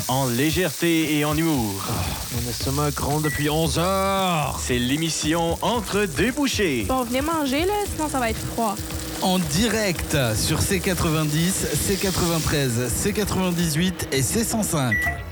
En légèreté et en humour. Mon estomac gronde depuis 11 heures. C'est l'émission Entre deux bouchées. Bon, venez manger, là, sinon ça va être froid. En direct sur C90, C93, C98 et C105.